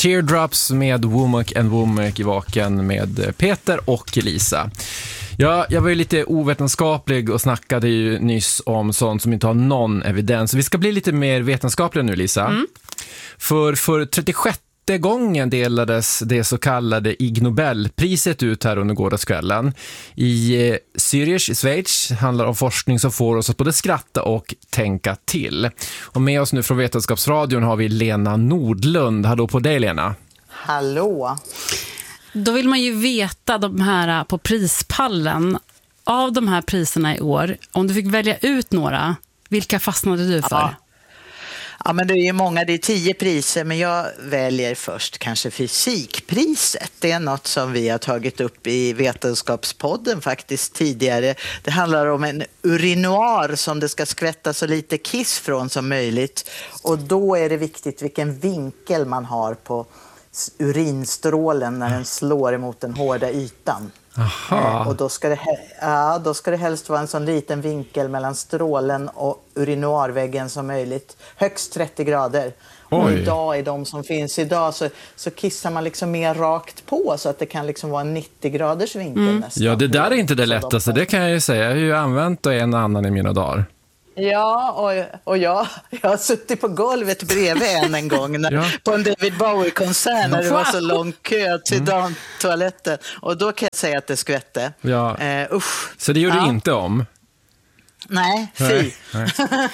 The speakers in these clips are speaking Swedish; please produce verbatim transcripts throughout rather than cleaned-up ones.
Teardrops med Womack and Womack i Vaken med Peter och Lisa. Ja, jag var ju lite ovetenskaplig och snackade ju nyss om sånt som inte har någon evidens. Vi ska bli lite mer vetenskapliga nu, Lisa. Mm. För, för trettiosjätte gången delades det så kallade Ig Nobelpriset ut här under gårdagskvällen. I eh, Zürich i Schweiz handlar om forskning som får oss att både skratta och tänka till. Och med oss nu från Vetenskapsradion har vi Lena Nordlund. Hallå på dig, Lena. Hallå. Då vill man ju veta de här på prispallen. Av de här priserna i år, om du fick välja ut några, vilka fastnade du för? Ja. Ja, men det är ju många, det är tio priser, men jag väljer först kanske fysikpriset. Det är något som vi har tagit upp i Vetenskapspodden faktiskt tidigare. Det handlar om en urinoar som det ska skvätta så lite kiss från som möjligt. Och då är det viktigt vilken vinkel man har på urinstrålen när den slår emot den hårda ytan. Aha. Och då ska, det, ja, då ska det helst vara en sån liten vinkel mellan strålen och urinoarväggen som möjligt. Högst trettio grader. Oj. Och idag i de som finns idag så, så kissar man liksom mer rakt på så att det kan liksom vara en nittio graders vinkel mm. nästan. Ja, det där är inte det lättaste, det kan jag ju säga. Jag har ju använt en annan i mina dagar. Ja, och, och jag, jag har suttit på golvet bredvid en en gång när, ja. på en David Bowie-konsert när det var så lång kö till mm. damtoaletten. Och då kan jag säga att det skvätte. Ja. Uh, usch. Så det gjorde ja. du inte om? Nej, fy. Nej, nej.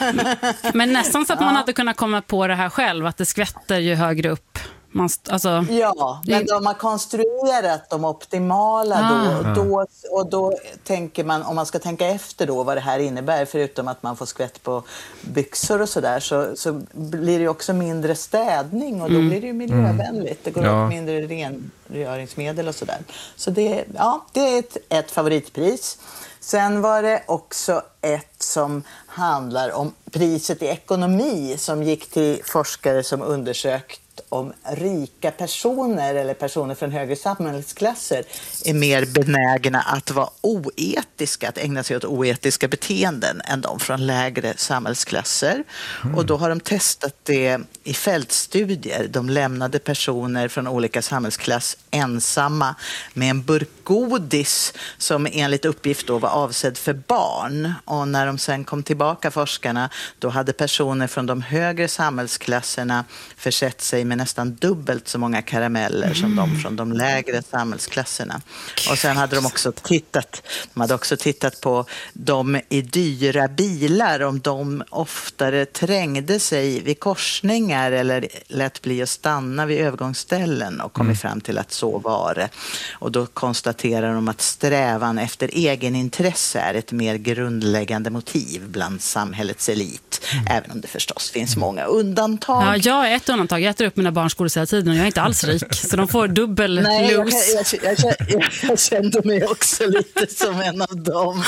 Men nästan så att man hade kunnat komma på det här själv, att det skvätter ju högre upp. Man, alltså, ja, men de har konstruerat de optimala ah. då, då, och då tänker man, om man ska tänka efter då vad det här innebär, förutom att man får skvätt på byxor och sådär, så, så blir det ju också mindre städning och då mm. blir det ju miljövänligt. Det går ja. åt mindre rengöringsmedel och sådär. Så det, ja, det är ett, ett favoritpris. Sen var det också ett som handlar om priset i ekonomi som gick till forskare som undersökt om rika personer eller personer från högre samhällsklasser är mer benägna att vara oetiska, att ägna sig åt oetiska beteenden än de från lägre samhällsklasser. Mm. Och då har de testat det i fältstudier. De lämnade personer från olika samhällsklass ensamma med en burk godis som enligt uppgift då var avsedd för barn. Och när de sen kom tillbaka, forskarna, då hade personer från de högre samhällsklasserna försett sig med nästan dubbelt så många karameller mm. som de från de lägre samhällsklasserna. Och sen hade de också tittat, de hade också tittat på de i dyra bilar, om de oftare trängde sig vid korsningar eller lät bli att stanna vid övergångsställen, och kommit mm. fram till att så var det. Och då konstaterar de att strävan efter egenintresse är ett mer grundläggande motiv bland samhällets elit, mm. även om det förstås finns många undantag. Ja, jag är ett undantag. Jag äter upp mina barns godis hela tiden och jag är inte alls rik, så de får dubbel Nej, los. Jag, jag, jag, jag, jag kände mig också lite som en av dem.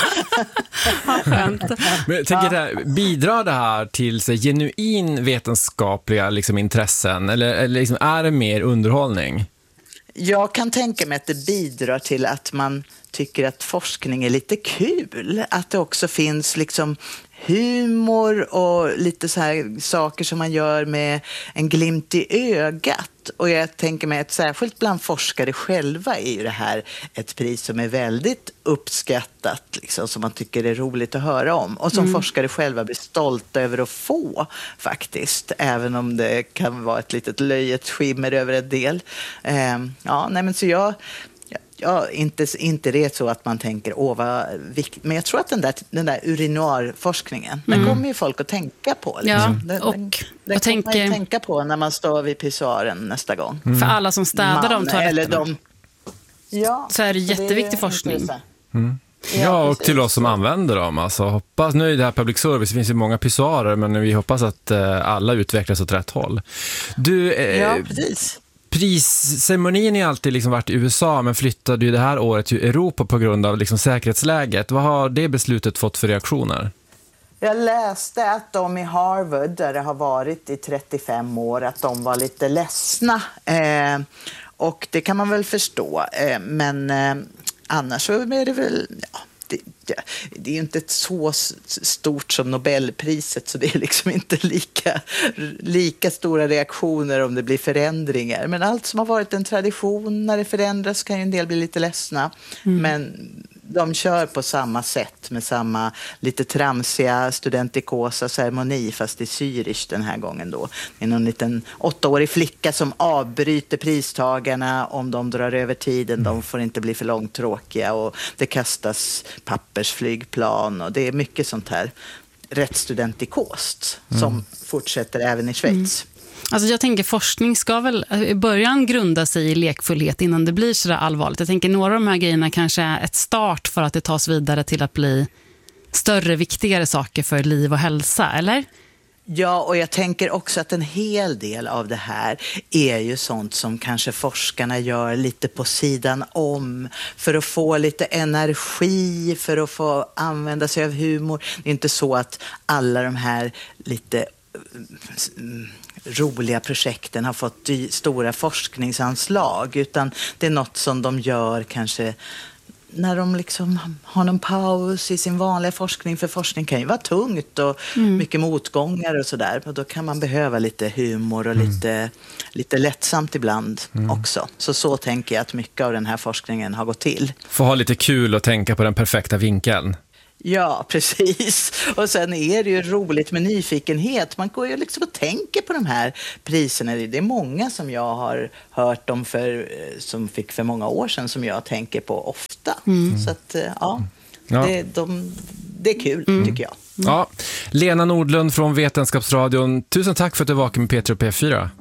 Skönt. Men jag tänker det här, bidrar det här till så, genuin vetenskapliga liksom, intressen, eller, eller liksom, är det mer underhållning? Jag kan tänka mig att det bidrar till att man tycker att forskning är lite kul. Att det också finns liksom humor och lite så här saker som man gör med en glimt i ögat. Och jag tänker mig att särskilt bland forskare själva är ju det här ett pris som är väldigt uppskattat, liksom, som man tycker är roligt att höra om. Och som mm. forskare själva blir stolta över att få faktiskt. Även om det kan vara ett litet löjets skimmer över en del. Eh, ja, nej men så jag... Ja, inte, inte det är så att man tänker, åh vad viktigt. Men jag tror att den där, den där urinoarforskningen, mm. den kommer ju folk att tänka på. Liksom. Ja, den, och, den, och den tänker, kommer man tänka på när man står vid pissoaren nästa gång. Mm. För alla som städar de toaletterna. Eller de, ja, så är det jätteviktig det är forskning. Mm. Ja, ja, och till oss som använder dem. Alltså, hoppas, nu är det här public service, det finns ju många pissoarer, men vi hoppas att eh, alla utvecklas åt rätt håll. Du, eh, ja, precis. Prisceremonin har alltid liksom varit i U S A, men flyttade ju det här året till Europa på grund av liksom säkerhetsläget. Vad har det beslutet fått för reaktioner? Jag läste att de i Harvard, där det har varit i trettiofem år, att de var lite ledsna. Eh, och det kan man väl förstå. Eh, men eh, annars så är det väl... Ja, det, det är ju inte ett så stort som Nobelpriset, så det är liksom inte lika, lika stora reaktioner om det blir förändringar. Men allt som har varit en tradition, när det förändras kan ju en del bli lite ledsna. Mm. Men de kör på samma sätt med samma lite tramsiga studentikosa ceremoni, fast i Zürich den här gången då. Det är någon liten åttaårig flicka som avbryter pristagarna om de drar över tiden. De får inte bli för långtråkiga och det kastas pappersflygplan och det är mycket sånt här rätt studentikost som mm. fortsätter även i Schweiz. Mm. Alltså jag tänker forskning ska väl i början grunda sig i lekfullhet innan det blir så där allvarligt. Jag tänker några av de här grejerna kanske är ett start för att det tas vidare till att bli större, viktigare saker för liv och hälsa, eller? Ja, och jag tänker också att en hel del av det här är ju sånt som kanske forskarna gör lite på sidan om för att få lite energi, för att få använda sig av humor. Det är inte så att alla de här lite roliga projekten har fått stora forskningsanslag, utan det är något som de gör kanske när de liksom har någon paus i sin vanliga forskning, för forskning kan ju vara tungt och mm. mycket motgångar och sådär, och då kan man behöva lite humor och mm. lite, lite lättsamt ibland mm. också. Så så tänker jag att mycket av den här forskningen har gått till. Få ha lite kul och tänka på den perfekta vinkeln. Ja, precis. Och sen är det ju roligt med nyfikenhet. Man går ju liksom och tänker på de här priserna. Det är många som jag har hört om för, som fick för många år sedan, som jag tänker på ofta. Mm. Så att, ja, ja. Det, de, det är kul, mm. tycker jag. Ja. Lena Nordlund från Vetenskapsradion, tusen tack för att du var med P tre och P fyra.